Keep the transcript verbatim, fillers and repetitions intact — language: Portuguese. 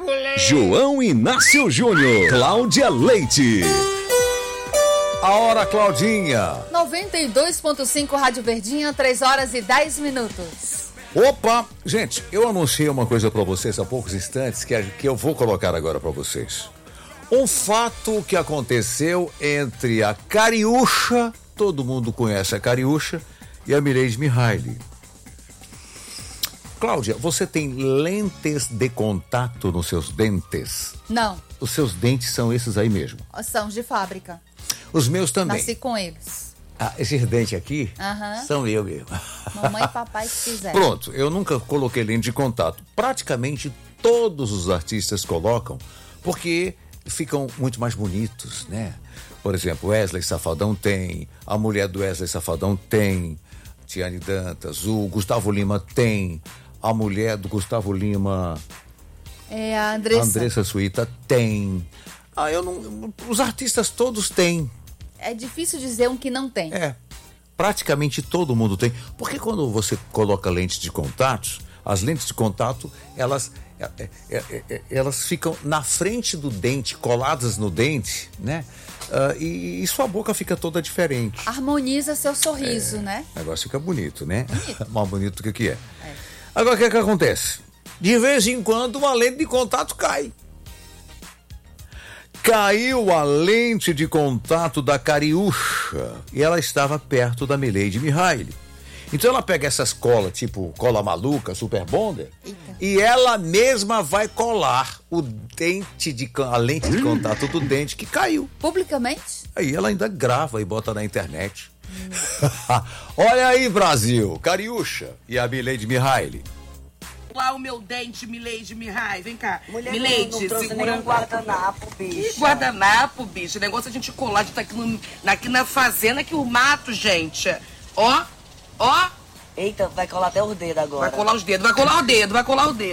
João Inácio Júnior, Cláudia Leite. A hora, Claudinha. noventa e dois ponto cinco Rádio Verdinha, três horas e dez minutos. Opa, gente, eu anunciei uma coisa pra vocês há poucos instantes que, que eu vou colocar agora pra vocês. Um fato que aconteceu entre a Cariúcha, todo mundo conhece a Cariúcha, e a Mireille Mihaly. Cláudia, você tem lentes de contato nos seus dentes? Não. Os seus dentes são esses aí mesmo? São de fábrica. Os meus também. Nasci com eles. Ah, esses dentes aqui Aham. são eu mesmo. Mamãe e papai que fizeram. Pronto, eu nunca coloquei lente de contato. Praticamente todos os artistas colocam, porque ficam muito mais bonitos, né? Por exemplo, Wesley Safadão tem, a mulher do Wesley Safadão tem, Tiane Dantas, o Gustavo Lima tem, a mulher do Gustavo Lima, É a Andressa. a Andressa Suíta tem. Ah, eu não, os artistas todos têm. É difícil dizer um que não tem. É, praticamente todo mundo tem. Porque quando você coloca lentes de contato, as lentes de contato, elas, é, é, é, elas ficam na frente do dente, coladas no dente, né? Uh, e, e sua boca fica toda diferente. Harmoniza seu sorriso, é, né? O negócio fica bonito, né? Bonito. Mais bonito do que que é. É. Agora, o que é que acontece? De vez em quando, uma lente de contato cai. Caiu a lente de contato da Cariúcha e ela estava perto da Mireille Mihaly. Então ela pega essas colas, tipo cola maluca, super bonder, Eita. e ela mesma vai colar o dente de a lente de contato do dente que caiu. Publicamente? Aí ela ainda grava e bota na internet. Hum. Olha aí, Brasil, Cariúcha e a Mireille Mihaly. Lá o meu dente, Mileide Mihaly, vem cá. Mulher, Mileide, não, não trouxe segura nenhum guardanapo, bicho. Que guardanapo, bicho. O negócio é a gente colar, a gente tá aqui, no, aqui na fazenda, aqui o mato, gente. Ó, ó. Eita, vai colar até os dedos agora. Vai colar os dedos, vai colar o dedo, vai colar o dedo.